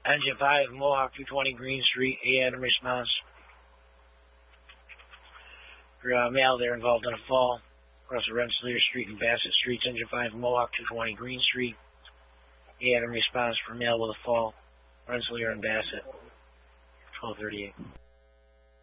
Engine 5, Mohawk 220 Green Street. A Adam response. For male, they're involved in a fall across the Rensselaer Street and Bassett Streets. Engine 5, Mohawk 220 Green Street. A Adam response for male with a fall, Rensselaer and Bassett. 1238.